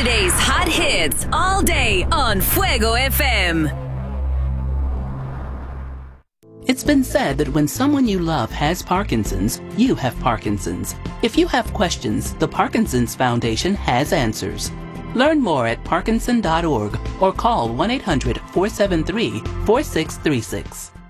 Today's hot hits all day on Fuego FM. It's been said that when someone you love has Parkinson's, you have Parkinson's. If you have questions, the Parkinson's Foundation has answers. Learn more at parkinson.org or call 1-800-473-4636.